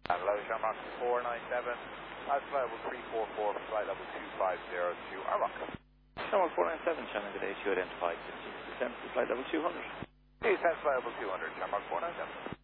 Hello, Shamrock 497. That's flight level 344, flight level 2502, Arrock. Shamrock 497, Shannon, good day, you identified 15th December, flight level 200. Descent flight level 200, Shamrock 497.